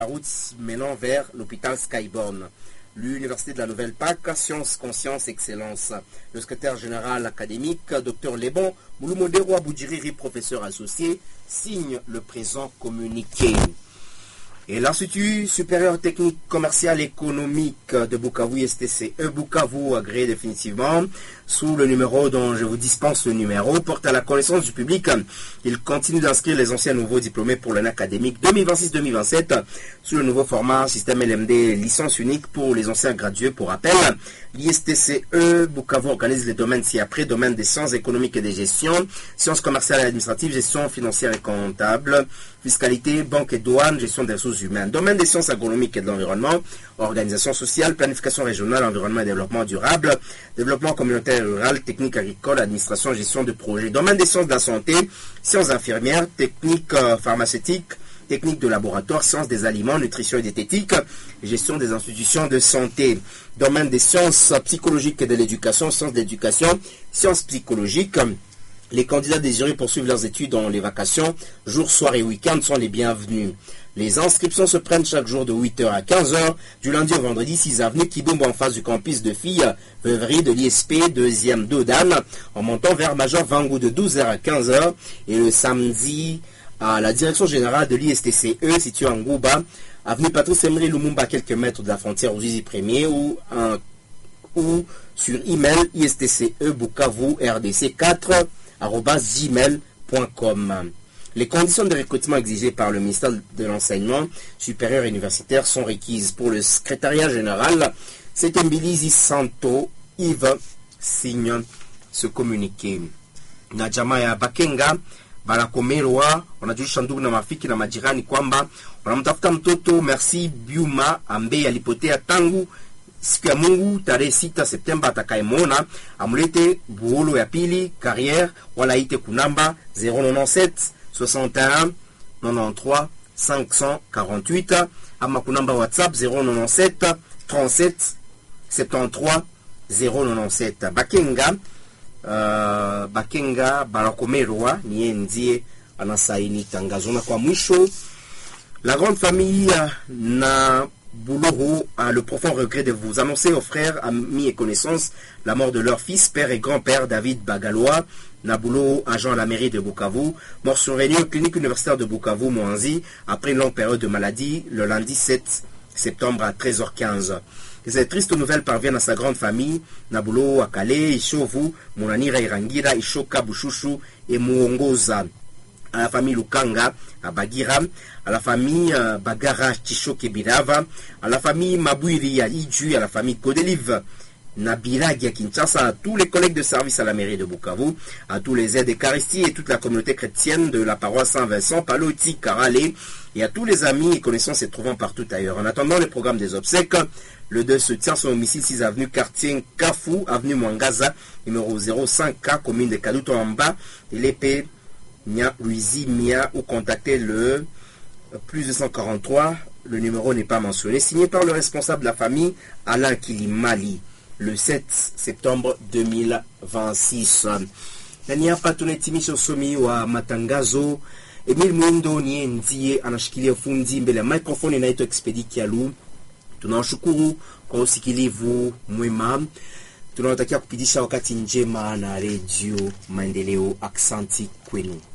La route menant vers l'hôpital Skyborn. L'Université de la Nouvelle Pâques, Sciences, Conscience, Excellence. Le secrétaire général académique, Dr Lebon Moulumodero Aboudjiriri, professeur associé, signe le présent communiqué. Et l'Institut supérieur technique commercial économique de Bukavu, ISTCE Bukavu, agréé définitivement, sous le numéro dont je vous dispense le numéro, porte à la connaissance du public. Il continue d'inscrire les anciens nouveaux diplômés pour l'année académique 2026-2027 sous le nouveau format système LMD, licence unique pour les anciens gradués. Pour rappel, l'ISTCE Bukavu organise les domaines ci-après, domaine des sciences économiques et de gestion, sciences commerciales et administratives, gestion financière et comptable, fiscalité, banque et douane, gestion des ressources humaines. Domaine des sciences agronomiques et de l'environnement, organisation sociale, planification régionale, environnement et développement durable, développement communautaire et rural, technique agricole, administration, gestion de projets. Domaine des sciences de la santé, sciences infirmières, techniques pharmaceutiques, techniques de laboratoire, sciences des aliments, nutrition et diététique, gestion des institutions de santé. Domaine des sciences psychologiques et de l'éducation, sciences d'éducation, sciences psychologiques. Les candidats désireux poursuivre leurs études dans les vacations, jours, soirs et week-ends sont les bienvenus. Les inscriptions se prennent chaque jour de 8h à 15h, du lundi au vendredi, 6 avenue Kibombo en face du campus de filles, Veuverie de l'ISP, 2e Dodane, en montant vers Major Vangou de 12h à 15h, et le samedi à la direction générale de l'ISTCE, située en Ngouba, avenue Patrice Emery Lumumba, quelques mètres de la frontière aux Zizi Premier, ou sur email istcebukavu.rdc4@gmail.com. Les conditions de recrutement exigées par le ministère de l'Enseignement supérieur et universitaire sont requises. Pour le secrétariat général, c'est Mbilizi Santo Yves signe ce communiqué. Najama ya Bakenga Balakomerwa wanajulisha ndugu na marafiki na majirani kwamba wanamtafuta mtoto Merci Biuma ambaye alipotea tangu siku ya Mungu tarehe 6 Septemba. Atakayemwona amulete buholo ya pili carrière wala ite kunamba 097 61 93 548 ama kunamba WhatsApp 097 37 73 097. Bakenga Balakomerwa niye ndiye anasaini tangazo. Na kwa mwisho, la grande famille na Bouloho a le profond regret de vous annoncer aux frères, amis et connaissances la mort de leur fils, père et grand-père David Bagalois Naboulo, agent à la mairie de Bukavu, mort survenu aux cliniques universitaires de Bukavu, Mwanzi, après une longue période de maladie, le lundi 7 septembre à 13h15. Que cette triste nouvelle parvienne à sa grande famille, Naboulo, Akale, Ishovu, Monanira Irangira, Ishoka, Bushushu et Muongoza. À la famille Lukanga, à Bagira, à la famille Bagara, Chishoke, Birava, à la famille Mabouiri, à Iju, à la famille Kodeliv, Nabiragi, à Kinshasa, à tous les collègues de service à la mairie de Bukavu, à tous les aides d'Eucharistie et toute la communauté chrétienne de la paroisse Saint-Vincent, Paloti, Karale, et à tous les amis et connaissances se trouvant partout ailleurs. En attendant le programme des obsèques, le deuil se tient sur le domicile 6 avenue Quartier Kafou, avenue Mwangaza, numéro 05K, commune de Kaduto en bas, et l'épée Nia Luizi Mia, ou contacter le plus 243, le numéro n'est pas mentionné, signé par le responsable de la famille, Alain Kilimali, le 7 septembre 2026. Nania Patune Timisho Somi wa Matangazo, Emil Mwindo niye ndiye anashikilia fundi mbele ya microphone inaitwa Expedi Kialu. Tunawashukuru kwa usikilivu mwema. Tunawatakia kupitisha wakati njema na Radio Maendeleo. Aksanti kwenu.